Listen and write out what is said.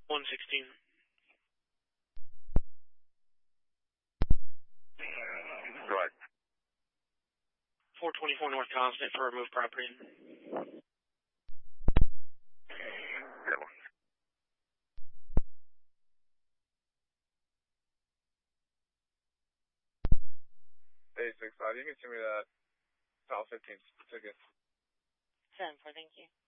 116. Go ahead. 424 North Constant for removed property. Good one. Day 65, you can send me that South 15 ticket. 7-4, thank you.